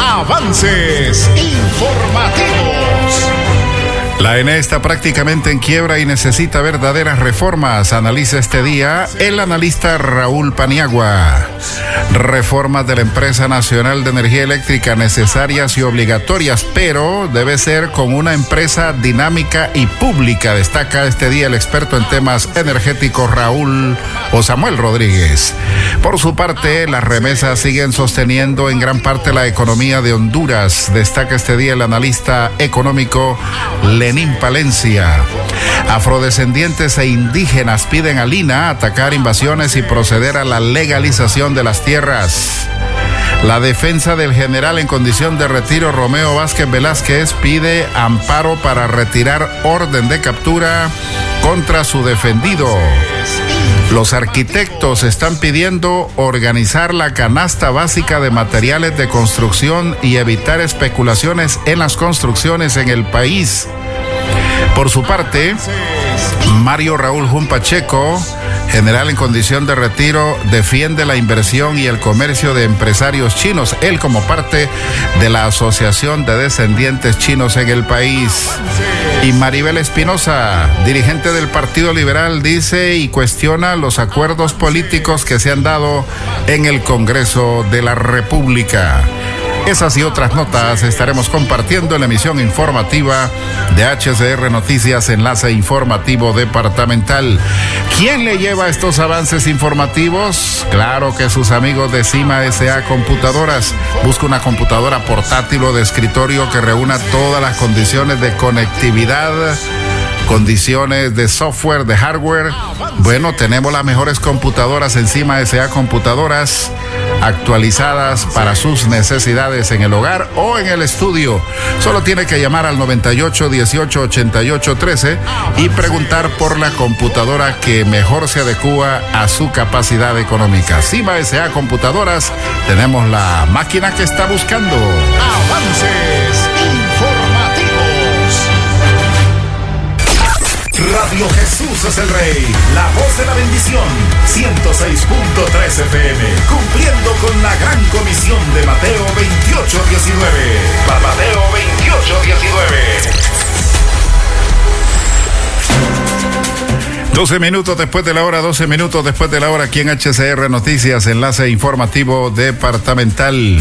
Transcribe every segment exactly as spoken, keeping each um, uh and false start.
Avances informativos. La E N E está prácticamente en quiebra y necesita verdaderas reformas, analiza este día el analista Raúl Paniagua. Reformas de la Empresa Nacional de Energía Eléctrica necesarias y obligatorias, pero debe ser con una empresa dinámica y pública, destaca este día el experto en temas energéticos Raúl o Samuel Rodríguez. Por su parte, las remesas siguen sosteniendo en gran parte la economía de Honduras, destaca este día el analista económico Lenín Palencia. Afrodescendientes e indígenas piden al I N A atacar invasiones y proceder a la legalización de las tierras. La defensa del general en condición de retiro Romeo Vázquez Velázquez pide amparo para retirar orden de captura contra su defendido. Los arquitectos están pidiendo organizar la canasta básica de materiales de construcción y evitar especulaciones en las construcciones en el país. Por su parte, Mario Raúl Jun Pacheco, general en condición de retiro, defiende la inversión y el comercio de empresarios chinos, él como parte de la Asociación de Descendientes Chinos en el país. Y Maribel Espinosa, dirigente del Partido Liberal, dice y cuestiona los acuerdos políticos que se han dado en el Congreso de la República. Esas y otras notas estaremos compartiendo en la emisión informativa de H C R Noticias, enlace informativo departamental. ¿Quién le lleva estos avances informativos? Claro que sus amigos de Cima S A Computadoras. Busca una computadora portátil o de escritorio que reúna todas las condiciones de conectividad, condiciones de software, de hardware. Bueno, tenemos las mejores computadoras en Cima S A Computadoras, actualizadas para sus necesidades en el hogar o en el estudio. Solo tiene que llamar al noventa y ocho, dieciocho, ochenta y ocho, trece y preguntar por la computadora que mejor se adecúa a su capacidad económica. Cima S A Computadoras, tenemos la máquina que está buscando. Avances informativos. Radio Jesús es el Rey, la voz de la bendición, ciento seis punto tres F M, cumpliendo con la gran comisión de Mateo veintiocho diecinueve. Mateo veintiocho diecinueve. doce minutos después de la hora, doce minutos después de la hora, aquí en H C R Noticias, enlace informativo departamental.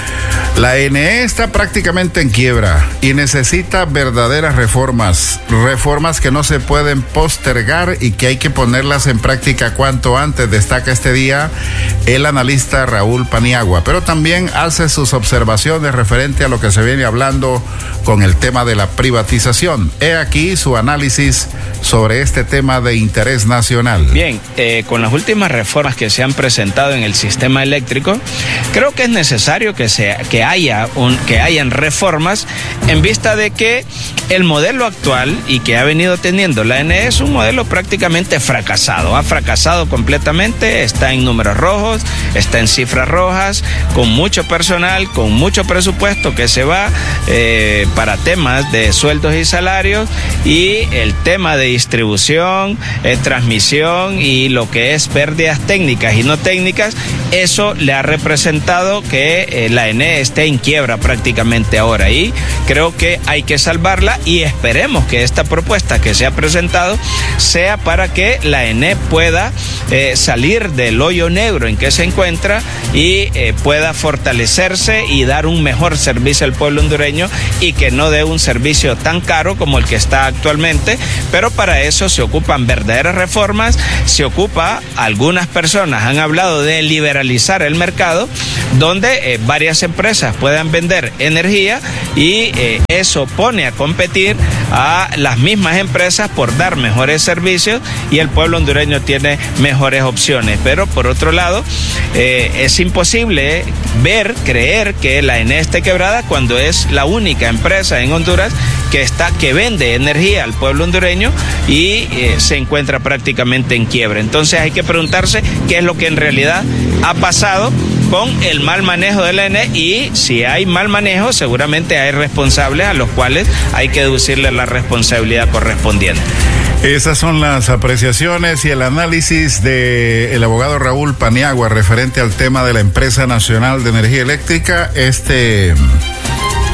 La E N E está prácticamente en quiebra y necesita verdaderas reformas, reformas que no se pueden postergar y que hay que ponerlas en práctica cuanto antes, destaca este día el analista Raúl Paniagua, pero también hace sus observaciones referente a lo que se viene hablando con el tema de la privatización. He aquí su análisis sobre este tema de interés nacional. Bien, eh, con las últimas reformas que se han presentado en el sistema eléctrico, creo que es necesario que, sea, que, haya un, que hayan reformas en vista de que el modelo actual y que ha venido teniendo la E N E es un modelo prácticamente fracasado, ha fracasado completamente, está en números rojos, está en cifras rojas, con mucho personal, con mucho presupuesto que se va eh, para temas de sueldos y salarios, y el tema de distribución, eh, transmisión y lo que es pérdidas técnicas y no técnicas, eso le ha representado que eh, la E N E esté en quiebra prácticamente ahora, y creo que hay que salvarla y esperemos que esta propuesta que se ha presentado sea para que la E N E pueda eh, salir del hoyo negro en que se encuentra y eh, pueda fortalecerse y dar un mejor servicio al pueblo hondureño, y que no dé un servicio tan caro como el que está actualmente. Pero para eso se ocupan verdaderas reformas, se ocupa, algunas personas han hablado de liberalizar el mercado, donde eh, varias empresas puedan vender energía y eh, eso pone a competir a las mismas empresas por dar mejores servicios, y el pueblo hondureño tiene mejores opciones. Pero por otro lado, eh, es imposible ver, creer que la E N E esté quebrada cuando es la única empresa en Honduras que está que vende energía al pueblo hondureño y eh, se encuentra prácticamente en quiebra. Entonces hay que preguntarse qué es lo que en realidad ha pasado con el mal manejo de la E N E, y si hay mal manejo seguramente hay responsables a los cuales hay que deducirle la responsabilidad correspondiente. Esas son las apreciaciones y el análisis del abogado Raúl Paniagua referente al tema de la Empresa Nacional de Energía Eléctrica. Este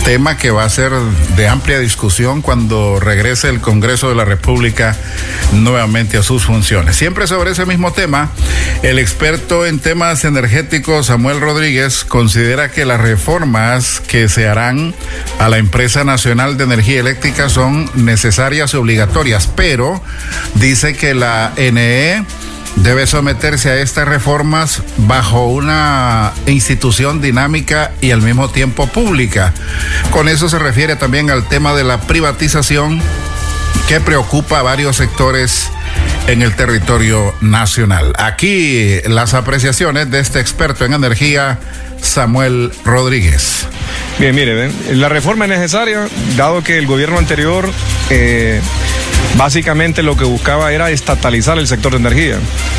tema que va a ser de amplia discusión cuando regrese el Congreso de la República nuevamente a sus funciones. Siempre sobre ese mismo tema, el experto en temas energéticos Samuel Rodríguez considera que las reformas que se harán a la Empresa Nacional de Energía Eléctrica son necesarias y obligatorias, pero dice que la N E debe someterse a estas reformas bajo una institución dinámica y al mismo tiempo pública. Con eso se refiere también al tema de la privatización que preocupa a varios sectores en el territorio nacional. Aquí las apreciaciones de este experto en energía, Samuel Rodríguez. Bien, mire, ¿ven? La reforma es necesaria, dado que el gobierno anterior eh, básicamente lo que buscaba era estatalizar el sector de energía.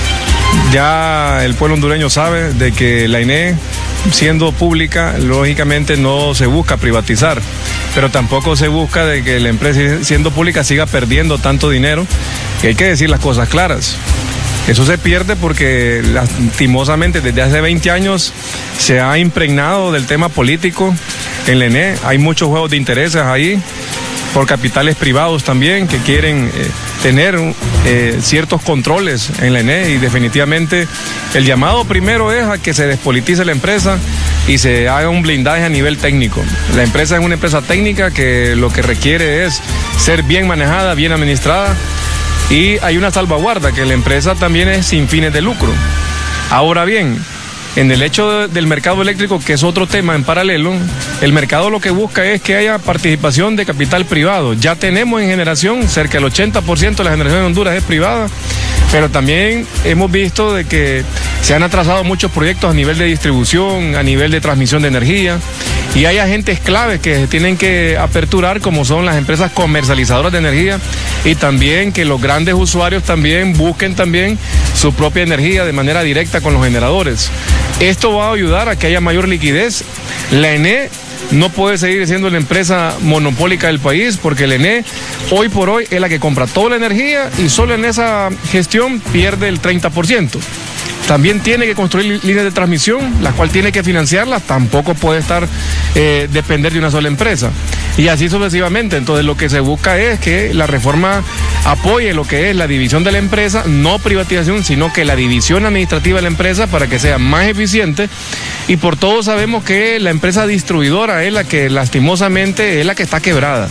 Ya el pueblo hondureño sabe de que la N E, siendo pública, lógicamente no se busca privatizar, pero tampoco se busca de que la empresa, siendo pública, siga perdiendo tanto dinero, que hay que decir las cosas claras. Eso se pierde porque lastimosamente desde hace veinte años se ha impregnado del tema político en la N E. Hay muchos juegos de intereses ahí, por capitales privados también que quieren eh, tener eh, ciertos controles en la N E, y definitivamente el llamado primero es a que se despolitice la empresa y se haga un blindaje a nivel técnico. La empresa es una empresa técnica que lo que requiere es ser bien manejada, bien administrada, y hay una salvaguarda, que la empresa también es sin fines de lucro. Ahora bien, en el hecho del mercado eléctrico, que es otro tema en paralelo, el mercado lo que busca es que haya participación de capital privado. Ya tenemos en generación, cerca del ochenta por ciento de la generación en Honduras es privada, pero también hemos visto de que se han atrasado muchos proyectos a nivel de distribución, a nivel de transmisión de energía, y hay agentes claves que se tienen que aperturar, como son las empresas comercializadoras de energía, y también que los grandes usuarios también busquen también su propia energía de manera directa con los generadores. Esto va a ayudar a que haya mayor liquidez. La N E no puede seguir siendo la empresa monopólica del país, porque la N E hoy por hoy es la que compra toda la energía y solo en esa gestión pierde el treinta por ciento. También tiene que construir líneas de transmisión, las cuales tiene que financiarlas, tampoco puede estar eh, depender de una sola empresa. Y así sucesivamente. Entonces lo que se busca es que la reforma apoye lo que es la división de la empresa, no privatización, sino que la división administrativa de la empresa para que sea más eficiente. Y por todos sabemos que la empresa distribuidora es la que lastimosamente es la que está quebrada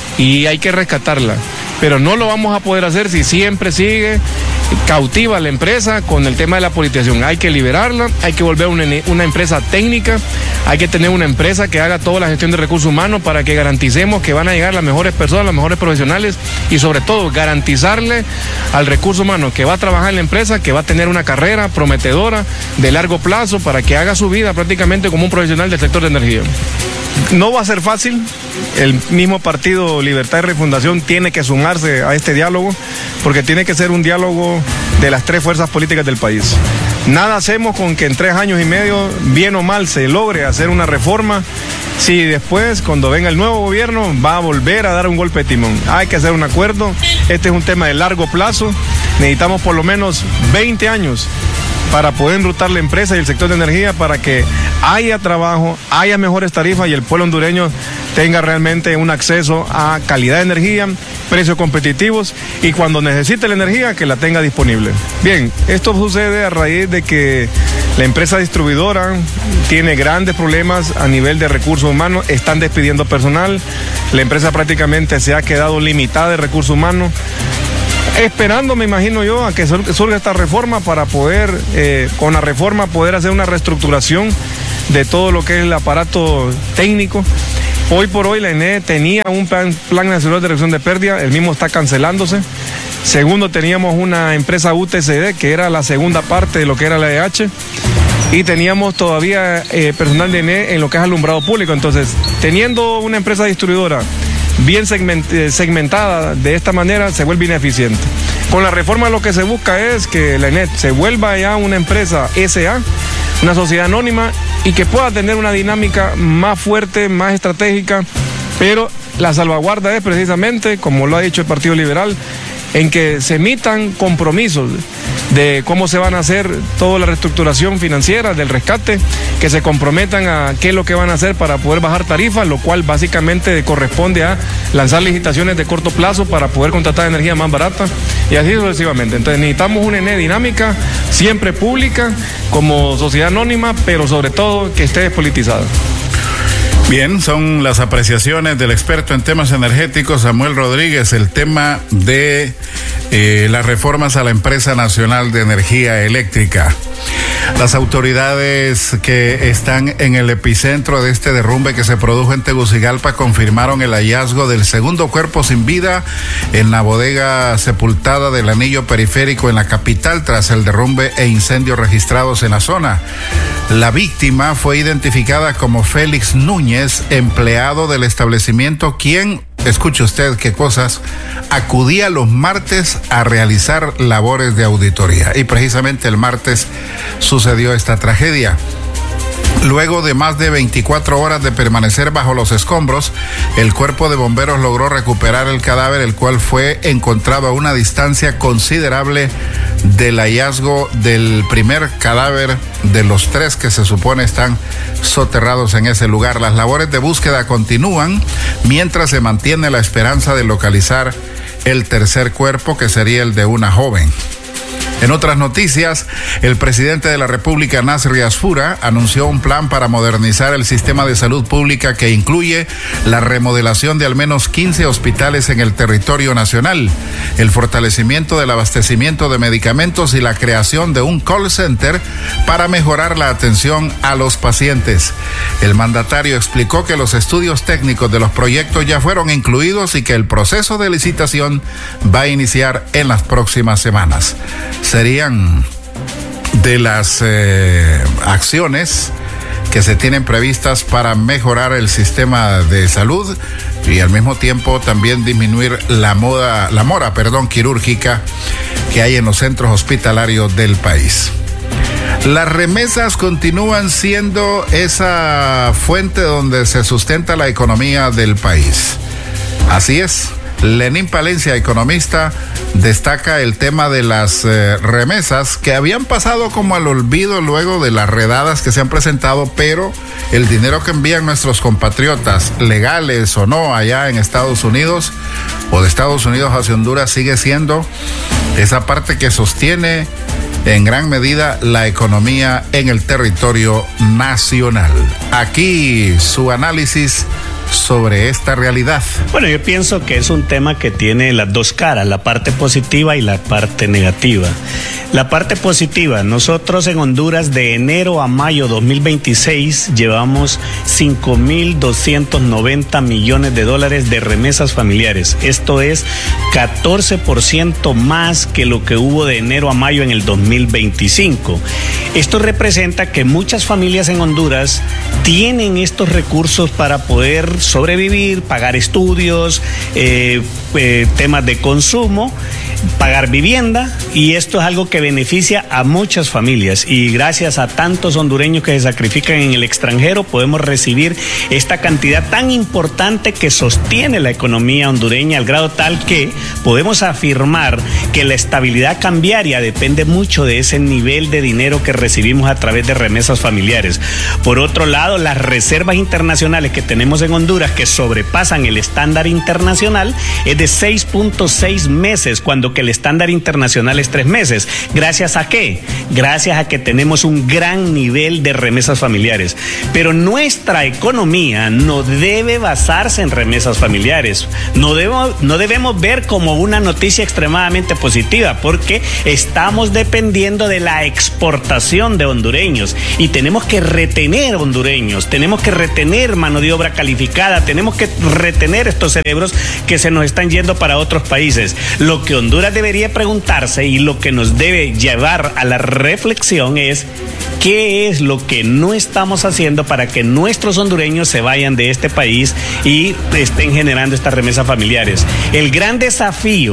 y hay que rescatarla. Pero no lo vamos a poder hacer si siempre sigue cautiva la empresa con el tema de la politización. Hay que liberarla, hay que volver una, una empresa técnica, hay que tener una empresa que haga toda la gestión de recursos humanos para que garanticemos que van a llegar las mejores personas, los mejores profesionales, y sobre todo garantizarle al recurso humano que va a trabajar en la empresa, que va a tener una carrera prometedora de largo plazo para que haga su vida prácticamente como un profesional del sector de energía. No va a ser fácil. El mismo partido Libertad y Refundación tiene que sumarse a este diálogo, porque tiene que ser un diálogo de las tres fuerzas políticas del país. Nada hacemos con que en tres años y medio, bien o mal, se logre hacer una reforma, si después, cuando venga el nuevo gobierno, va a volver a dar un golpe de timón. Hay que hacer un acuerdo. Este es un tema de largo plazo. Necesitamos por lo menos veinte años para poder enrutar la empresa y el sector de energía para que haya trabajo, haya mejores tarifas y el pueblo hondureño tenga realmente un acceso a calidad de energía, precios competitivos, y cuando necesite la energía que la tenga disponible. Bien, esto sucede a raíz de que la empresa distribuidora tiene grandes problemas a nivel de recursos humanos, están despidiendo personal, la empresa prácticamente se ha quedado limitada de recursos humanos, esperando, me imagino yo, a que surja esta reforma para poder, eh, con la reforma, poder hacer una reestructuración de todo lo que es el aparato técnico. Hoy por hoy la N E tenía un plan, plan nacional de reducción de pérdida, el mismo está cancelándose. Segundo, teníamos una empresa U T C D, que era la segunda parte de lo que era la E H, y teníamos todavía eh, personal de N E en lo que es alumbrado público. Entonces, teniendo una empresa distribuidora bien segmentada de esta manera, se vuelve ineficiente. Con la reforma lo que se busca es que la N E se vuelva ya una empresa S A, una sociedad anónima, y que pueda tener una dinámica más fuerte, más estratégica, pero la salvaguarda es precisamente, como lo ha dicho el Partido Liberal, en que se emitan compromisos de cómo se van a hacer toda la reestructuración financiera del rescate, que se comprometan a qué es lo que van a hacer para poder bajar tarifas, lo cual básicamente corresponde a lanzar licitaciones de corto plazo para poder contratar energía más barata y así sucesivamente. Entonces necesitamos una E N E dinámica, siempre pública, como sociedad anónima, pero sobre todo que esté despolitizada. Bien, son las apreciaciones del experto en temas energéticos, Samuel Rodríguez, el tema de eh, las reformas a la Empresa Nacional de Energía Eléctrica. Las autoridades que están en el epicentro de este derrumbe que se produjo en Tegucigalpa confirmaron el hallazgo del segundo cuerpo sin vida en la bodega sepultada del anillo periférico en la capital tras el derrumbe e incendios registrados en la zona. La víctima fue identificada como Félix Núñez, empleado del establecimiento, quien, escuche usted qué cosas, acudía los martes a realizar labores de auditoría. Y precisamente el martes sucedió esta tragedia. Luego de más de veinticuatro horas de permanecer bajo los escombros, el cuerpo de bomberos logró recuperar el cadáver, el cual fue encontrado a una distancia considerable del hallazgo del primer cadáver de los tres que se supone están soterrados en ese lugar. Las labores de búsqueda continúan mientras se mantiene la esperanza de localizar el tercer cuerpo, que sería el de una joven. En otras noticias, el presidente de la República, Nasri Asfura, anunció un plan para modernizar el sistema de salud pública que incluye la remodelación de al menos quince hospitales en el territorio nacional, el fortalecimiento del abastecimiento de medicamentos y la creación de un call center para mejorar la atención a los pacientes. El mandatario explicó que los estudios técnicos de los proyectos ya fueron incluidos y que el proceso de licitación va a iniciar en las próximas semanas. Serían de las eh, acciones que se tienen previstas para mejorar el sistema de salud y al mismo tiempo también disminuir la moda, la mora, perdón, quirúrgica que hay en los centros hospitalarios del país. Las remesas continúan siendo esa fuente donde se sustenta la economía del país. Así es. Lenín Palencia, economista, destaca el tema de las eh, remesas que habían pasado como al olvido luego de las redadas que se han presentado, pero el dinero que envían nuestros compatriotas, legales o no, allá en Estados Unidos o de Estados Unidos hacia Honduras, sigue siendo esa parte que sostiene en gran medida la economía en el territorio nacional. Aquí su análisis sobre esta realidad. Bueno, yo pienso que es un tema que tiene las dos caras, la parte positiva y la parte negativa. La parte positiva, nosotros en Honduras de enero a mayo dos mil veintiséis llevamos cinco mil doscientos noventa millones de dólares de remesas familiares. Esto es catorce por ciento más que lo que hubo de enero a mayo en el dos mil veinticinco. Esto representa que muchas familias en Honduras tienen estos recursos para poder sobrevivir, pagar estudios, eh, eh, temas de consumo, pagar vivienda, y esto es algo que beneficia a muchas familias, y gracias a tantos hondureños que se sacrifican en el extranjero podemos recibir esta cantidad tan importante que sostiene la economía hondureña, al grado tal que podemos afirmar que la estabilidad cambiaria depende mucho de ese nivel de dinero que recibimos a través de remesas familiares. Por otro lado, las reservas internacionales que tenemos en Honduras, que sobrepasan el estándar internacional, es de seis punto seis meses, cuando que el estándar internacional es tres meses. ¿Gracias a qué? Gracias a que tenemos un gran nivel de remesas familiares. Pero nuestra economía no debe basarse en remesas familiares. No debemos, no debemos ver como una noticia extremadamente positiva, porque estamos dependiendo de la exportación de hondureños y tenemos que retener hondureños, tenemos que retener mano de obra calificada, tenemos que retener estos cerebros que se nos están yendo para otros países. Lo que Honduras debería preguntarse y lo que nos debe llevar a la reflexión es qué es lo que no estamos haciendo para que nuestros hondureños se vayan de este país y estén generando estas remesas familiares. El gran desafío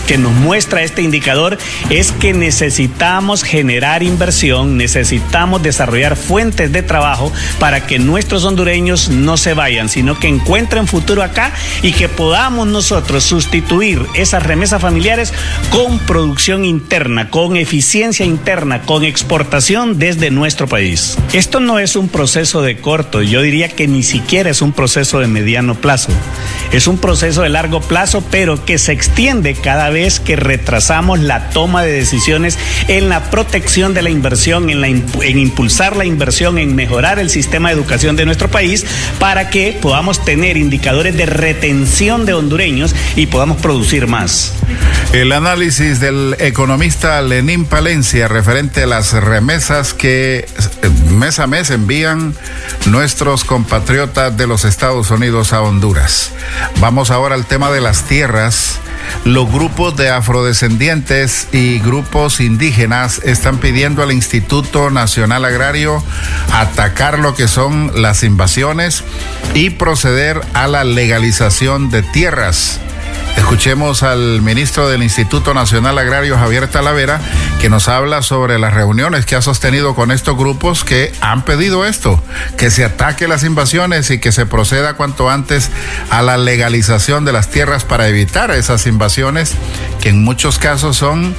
que nos muestra este indicador es que necesitamos generar inversión, necesitamos desarrollar fuentes de trabajo para que nuestros hondureños no se vayan, sino que encuentren futuro acá y que podamos nosotros sustituir esas remesas familiares con producción interna, con eficiencia interna, con exportación desde nuestro país. Esto no es un proceso de corto, yo diría que ni siquiera es un proceso de mediano plazo. Es un proceso de largo plazo, pero que se extiende cada vez que retrasamos la toma de decisiones en la protección de la inversión, en, la, en impulsar la inversión, en mejorar el sistema de educación de nuestro país para que podamos tener indicadores de retención de hondureños y podamos producir más. El análisis del economista Lenín Palencia referente a las remesas que mes a mes envían nuestros compatriotas de los Estados Unidos a Honduras. Vamos ahora al tema de las tierras. Los grupos de afrodescendientes y grupos indígenas están pidiendo al Instituto Nacional Agrario atacar lo que son las invasiones y proceder a la legalización de tierras. Escuchemos al ministro del Instituto Nacional Agrario, Javier Talavera, que nos habla sobre las reuniones que ha sostenido con estos grupos que han pedido esto, que se ataque las invasiones y que se proceda cuanto antes a la legalización de las tierras para evitar esas invasiones que en muchos casos son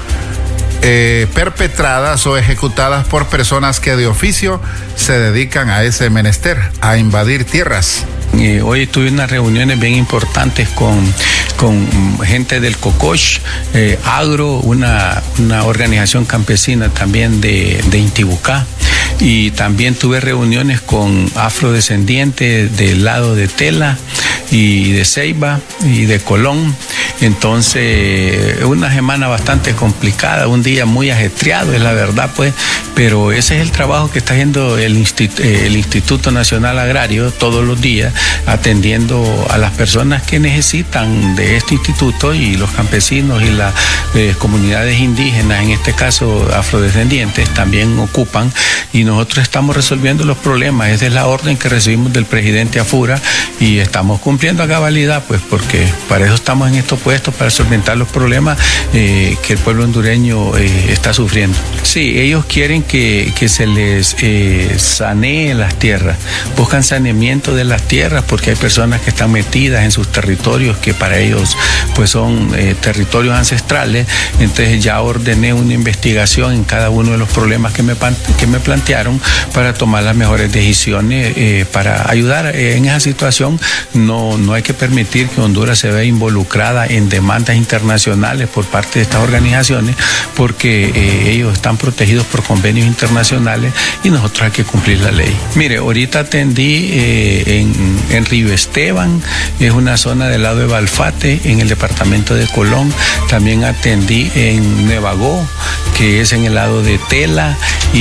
eh, perpetradas o ejecutadas por personas que de oficio se dedican a ese menester, a invadir tierras. Eh, hoy tuve unas reuniones bien importantes con, con gente del Cocosh, eh, Agro, una, una organización campesina también de, de Intibucá. Y también tuve reuniones con afrodescendientes del lado de Tela y de Ceiba y de Colón. Entonces, una semana bastante complicada, un día muy ajetreado, es la verdad, pues, pero ese es el trabajo que está haciendo el, Institu- el Instituto Nacional Agrario todos los días, atendiendo a las personas que necesitan de este instituto y los campesinos y las eh, comunidades indígenas, en este caso afrodescendientes, también ocupan, y nosotros estamos resolviendo los problemas. Esa es la orden que recibimos del presidente Afura y estamos cumpliendo a cabalidad, pues, porque para eso estamos en estos puestos, para solventar los problemas eh, que el pueblo hondureño eh, está sufriendo. Sí, ellos quieren que, que se les eh, sanee las tierras, buscan saneamiento de las tierras porque hay personas que están metidas en sus territorios que para ellos pues son eh, territorios ancestrales. Entonces ya ordené una investigación en cada uno de los problemas que me, que me plantearon para tomar las mejores decisiones eh, para ayudar en esa situación. No, no hay que permitir que Honduras se vea involucrada en demandas internacionales por parte de estas organizaciones porque eh, ellos están protegidos por convenios internacionales y nosotros hay que cumplir la ley. Mire, ahorita atendí eh, en, en Río Esteban, es una zona del lado de Balfate, en el departamento de Colón. También atendí en Nevagó, que es en el lado de Tela,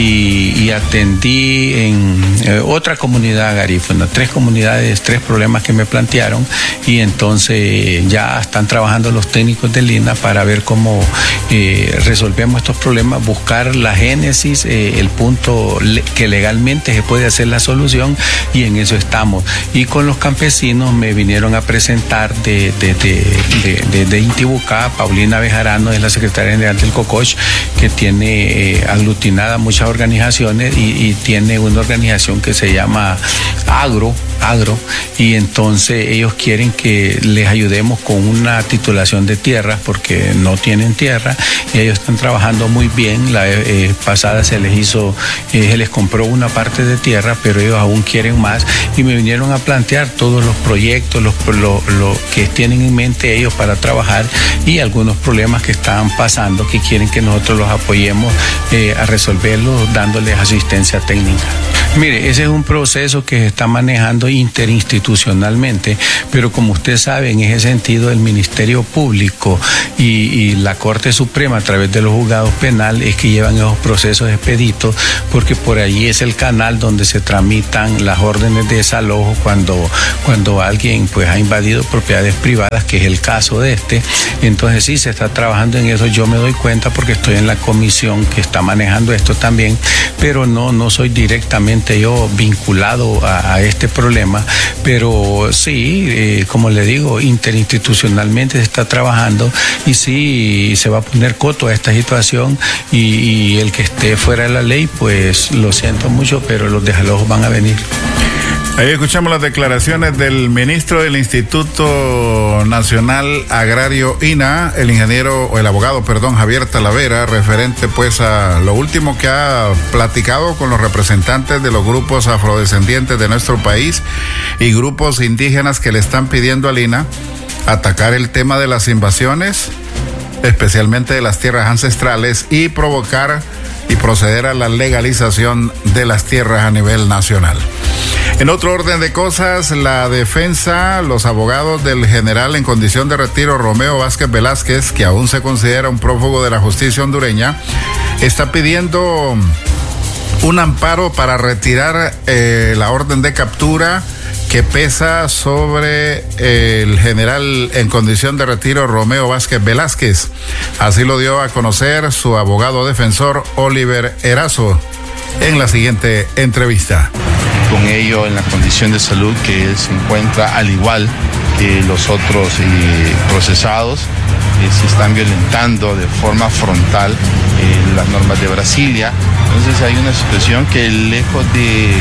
y, y atendí en eh, otra comunidad garífuna, tres comunidades, tres problemas que me plantearon, y entonces ya están trabajando los técnicos del I N A para ver cómo eh, resolvemos estos problemas, buscar la génesis, eh, el punto le- que legalmente se puede hacer la solución, y en eso estamos. Y con los campesinos me vinieron a presentar de, de, de, de, de, de Intibucá, Paulina Bejarano, es la secretaria general del Cocosh, que tiene eh, aglutinada muchas organizaciones y, y tiene una organización que se llama Agro, Agro, y entonces ellos quieren que les ayudemos con una titulación de tierras porque no tienen tierra y ellos están trabajando muy bien. La vez eh, pasada se les hizo, eh, se les compró una parte de tierra, pero ellos aún quieren más y me vinieron a plantear todos los proyectos, los, lo, lo que tienen en mente ellos para trabajar y algunos problemas que están pasando que quieren que nosotros los apoyemos eh, a resolverlos dándoles asistencia técnica. Mire, ese es un proceso que se está manejando interinstitucionalmente, pero como usted sabe, en ese sentido el Ministerio Público y, y la Corte Suprema a través de los juzgados penales es que llevan esos procesos expeditos, porque por allí es el canal donde se tramitan las órdenes de desalojo cuando, cuando alguien pues ha invadido propiedades privadas, que es el caso de este. Entonces sí, se está trabajando en eso, yo me doy cuenta porque estoy en la comisión que está manejando esto también, pero no, no soy directamente directamente yo vinculado a, a este problema, pero sí, eh, como le digo, interinstitucionalmente se está trabajando y sí se va a poner coto a esta situación y, y el que esté fuera de la ley, pues lo siento mucho, pero los desalojos van a venir. Ahí escuchamos las declaraciones del ministro del Instituto Nacional Agrario I N A, el ingeniero, o el abogado, perdón, Javier Talavera, referente pues a lo último que ha platicado con los representantes de los grupos afrodescendientes de nuestro país y grupos indígenas que le están pidiendo al I N A atacar el tema de las invasiones, especialmente de las tierras ancestrales, y provocar y proceder a la legalización de las tierras a nivel nacional. En otro orden de cosas, la defensa, los abogados del general en condición de retiro Romeo Vázquez Velázquez, que aún se considera un prófugo de la justicia hondureña, está pidiendo un amparo para retirar eh, la orden de captura que pesa sobre el general en condición de retiro Romeo Vázquez Velázquez. Así lo dio a conocer su abogado defensor Oliver Erazo en la siguiente entrevista. Con ello, en la condición de salud que él se encuentra, al igual que los otros eh, procesados, eh, se están violentando de forma frontal eh, las normas de Brasilia. Entonces hay una situación que, lejos de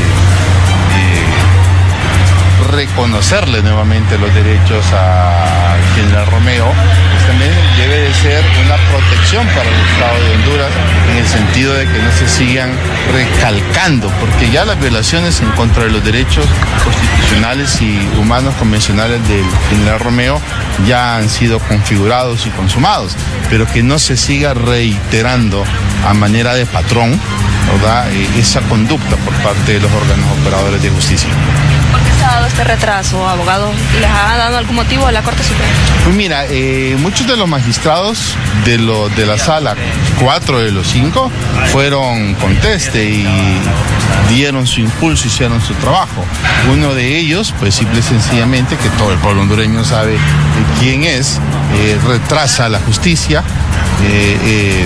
reconocerle nuevamente los derechos a General Romeo, pues también debe de ser una protección para el Estado de Honduras, en el sentido de que no se sigan recalcando, porque ya las violaciones en contra de los derechos constitucionales y humanos convencionales del General Romeo ya han sido configurados y consumados, pero que no se siga reiterando a manera de patrón, ¿verdad?, esa conducta por parte de los órganos operadores de justicia. ¿Por qué se ha dado este retraso, abogado? ¿Les ha dado algún motivo a la Corte Suprema? Pues mira, eh, muchos de los magistrados de, lo, de la sala, cuatro de los cinco, fueron conteste y dieron su impulso, hicieron su trabajo. Uno de ellos, pues simple y sencillamente, que todo el pueblo hondureño sabe eh, quién es, eh, retrasa la justicia, eh, eh,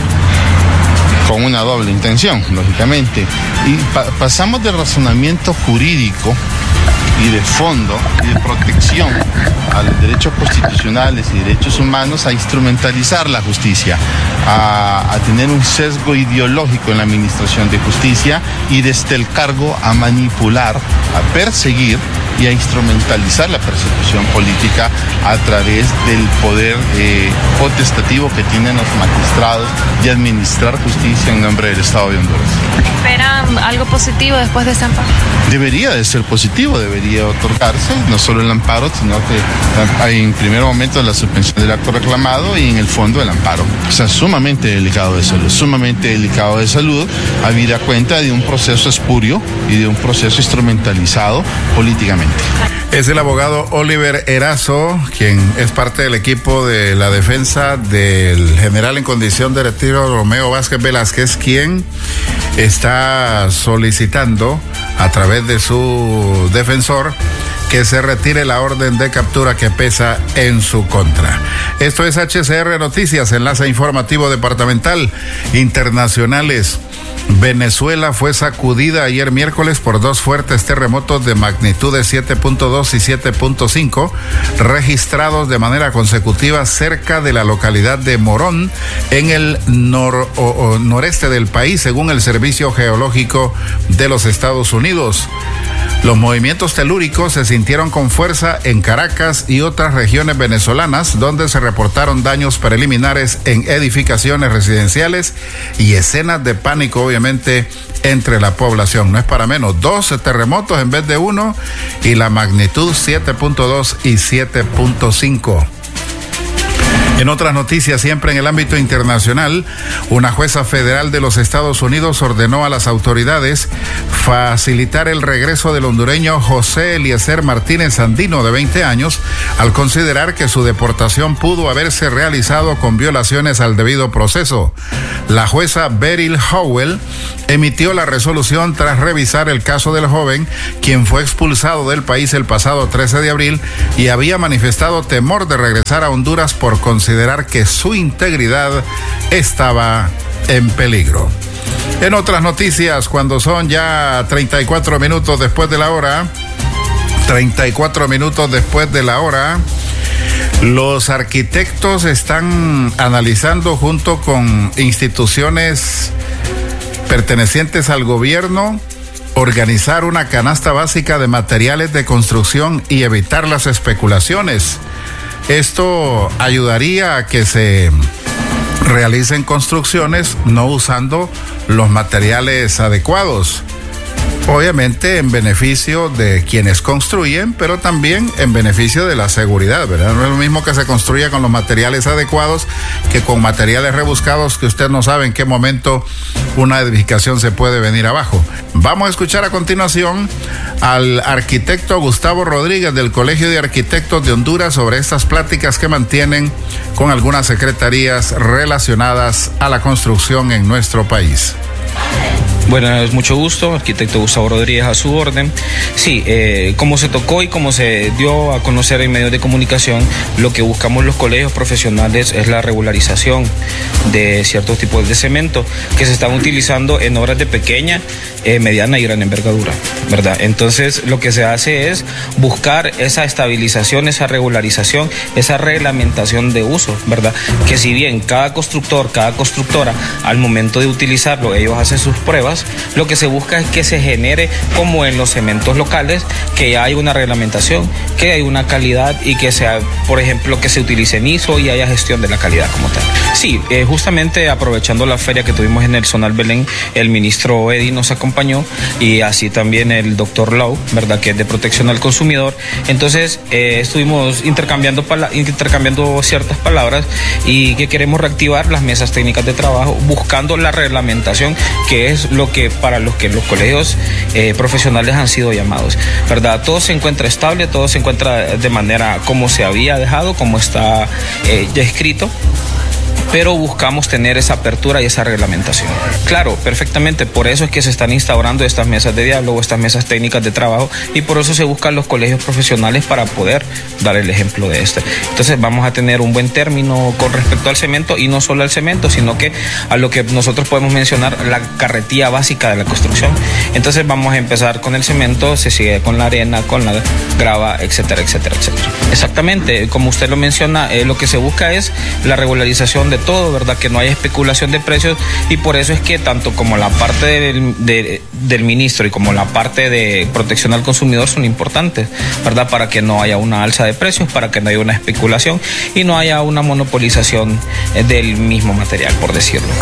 con una doble intención, lógicamente. Y pa- pasamos del razonamiento jurídico y de fondo y de protección a los derechos constitucionales y derechos humanos a instrumentalizar la justicia, a, a tener un sesgo ideológico en la administración de justicia y desde el cargo a manipular, a perseguir y a instrumentalizar la persecución política a través del poder eh, potestativo que tienen los magistrados de administrar justicia en nombre del Estado de Honduras. ¿Esperan algo positivo después de este amparo? Debería de ser positivo, debería otorgarse no solo el amparo, sino que hay en primer momento la suspensión del acto reclamado y en el fondo el amparo. O sea, sumamente delicado de salud, sumamente delicado de salud, habida cuenta de un proceso espurio y de un proceso instrumentalizado políticamente. Es el abogado Oliver Erazo, quien es parte del equipo de la defensa del general en condición de retiro Romeo Vázquez Velázquez, quien está solicitando a través de su defensor que se retire la orden de captura que pesa en su contra. Esto es H C R Noticias, enlace informativo departamental. Internacionales. Venezuela fue sacudida ayer miércoles por dos fuertes terremotos de magnitud de siete punto dos y siete punto cinco registrados de manera consecutiva cerca de la localidad de Morón en el nor, o, o, noreste del país, según el Servicio Geológico de los Estados Unidos. Los movimientos telúricos se sintieron con fuerza en Caracas y otras regiones venezolanas, donde se reportaron daños preliminares en edificaciones residenciales y escenas de pánico, obviamente, entre la población. No es para menos, doce terremotos en vez de uno y la magnitud siete punto dos y siete punto cinco. En otras noticias, siempre en el ámbito internacional, una jueza federal de los Estados Unidos ordenó a las autoridades facilitar el regreso del hondureño José Eliezer Martínez Andino, de veinte años, al considerar que su deportación pudo haberse realizado con violaciones al debido proceso. La jueza Beryl Howell emitió la resolución tras revisar el caso del joven, quien fue expulsado del país el pasado trece de abril y había manifestado temor de regresar a Honduras por considerar que su integridad estaba en peligro. En otras noticias, cuando son ya treinta y cuatro minutos después de la hora, treinta y cuatro minutos después de la hora, los arquitectos están analizando junto con instituciones pertenecientes al gobierno organizar una canasta básica de materiales de construcción y evitar las especulaciones. Esto ayudaría a que se realicen construcciones no usando los materiales adecuados. Obviamente en beneficio de quienes construyen, pero también en beneficio de la seguridad, ¿verdad? No es lo mismo que se construya con los materiales adecuados que con materiales rebuscados que usted no sabe en qué momento una edificación se puede venir abajo. Vamos a escuchar a continuación al arquitecto Gustavo Rodríguez del Colegio de Arquitectos de Honduras sobre estas pláticas que mantienen con algunas secretarías relacionadas a la construcción en nuestro país. Bueno, es mucho gusto, arquitecto Gustavo Rodríguez a su orden. Sí, eh, como se tocó y como se dio a conocer en medios de comunicación, lo que buscamos los colegios profesionales es la regularización de ciertos tipos de cemento que se están utilizando en obras de pequeña, eh, mediana y gran envergadura, ¿verdad? Entonces, lo que se hace es buscar esa estabilización, esa regularización, esa reglamentación de uso, ¿verdad? Que si bien cada constructor, cada constructora, al momento de utilizarlo, ellos hacen sus pruebas, lo que se busca es que se genere, como en los cementos locales, que hay una reglamentación, que hay una calidad y que sea, por ejemplo, que se utilice en I S O y haya gestión de la calidad como tal. Sí, eh, justamente aprovechando la feria que tuvimos en el Zonal Belén, el ministro Eddy nos acompañó y así también el doctor Lau, ¿verdad?, que es de protección al consumidor. Entonces eh, estuvimos intercambiando, pala- intercambiando ciertas palabras y que queremos reactivar las mesas técnicas de trabajo buscando la reglamentación, que es lo que para los que los colegios eh, profesionales han sido llamados, ¿verdad? Todo se encuentra estable, todo se encuentra de manera como se había dejado, como está eh, ya escrito, pero buscamos tener esa apertura y esa reglamentación. Claro, perfectamente, por eso es que se están instaurando estas mesas de diálogo, estas mesas técnicas de trabajo, y por eso se buscan los colegios profesionales para poder dar el ejemplo de este. Entonces vamos a tener un buen término con respecto al cemento, y no solo al cemento, sino que a lo que nosotros podemos mencionar, la carretilla básica de la construcción. Entonces vamos a empezar con el cemento, se sigue con la arena, con la grava, etcétera, etcétera, etcétera. Exactamente, como usted lo menciona, eh, lo que se busca es la regularización de todo, ¿verdad? Que no haya especulación de precios, y por eso es que tanto como la parte del, de, del ministro y como la parte de protección al consumidor son importantes, ¿verdad? Para que no haya una alza de precios, para que no haya una especulación y no haya una monopolización del mismo material, por decirlo.